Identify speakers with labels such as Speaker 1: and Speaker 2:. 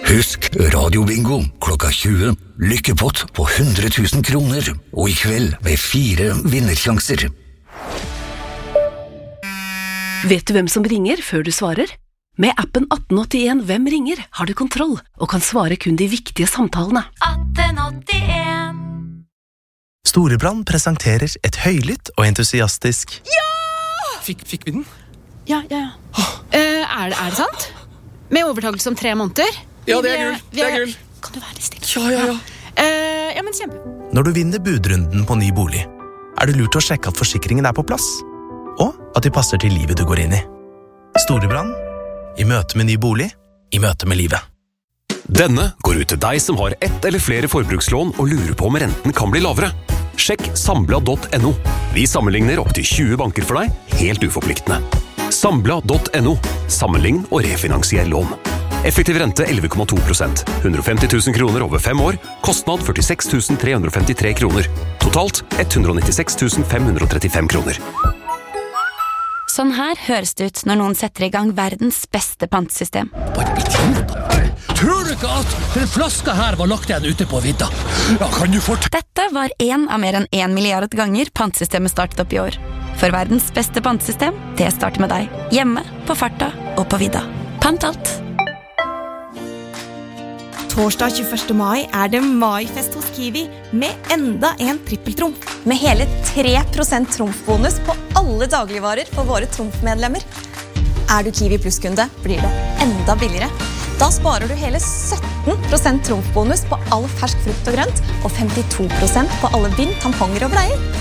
Speaker 1: Husk Radio-bingo klokka 20. Lykkepott på 100 000 kroner. Og I kveld med 4 vinnersjanser.
Speaker 2: Vet du hvem som ringer før du svarer? Med appen 1881 Hvem ringer har du kontroll og kan svare kun de viktige samtalene.
Speaker 3: 1881.
Speaker 4: Storebrand presenterer et høylytt og entusiastisk
Speaker 5: Ja! Fikk vi den?
Speaker 6: Ja. Er det sant? Med overtakelse om 3 måneder?
Speaker 5: Ja, det er gull.
Speaker 6: Kan du være stille?
Speaker 5: Ja.
Speaker 6: Ja, men kjempe.
Speaker 4: Når du vinner budrunden på ny bolig, er det lurt å sjekke at forsikringen er på plass, og at de passer til livet du går inn I. Storebrand, I møte med ny bolig, I møte med livet.
Speaker 7: Denne går ut til deg som har ett eller flere forbrukslån og lurer på om renten kan bli lavere. Sjekk Sambla.no. Vi sammenligner opp til 20 banker for deg, helt uforpliktende. Sambla.no. Sammenlign og refinansier lån. Effektiv rente 11,2%. 150 000 kroner over 5 år. Kostnad 46 353 kroner. Totalt 196 535 kroner.
Speaker 3: Sånn her høres det ut når noen setter I gang verdens beste pantesystem.
Speaker 8: Tror du ikke at den flaska her var lagt igjen ute på vidda? Ja, kan du
Speaker 3: Dette var en av mer enn 1 milliard ganger pantesystemet startet opp I år. For verdens beste pantesystem, det starter med deg. Hjemme, på farta og på vidda. Pant alt.
Speaker 9: Torsdag 21. mai det maifest hos Kiwi med enda en trippeltrumf.
Speaker 10: Med hele 3% trumfbonus på alle dagligvarer for våre trumfmedlemmer. Du Kiwi Plus-kunde, blir det enda billigere. Da sparer du hele 17% trumfbonus på all fersk frukt og grønt, og 52% på alle bind, tamponger og bleier.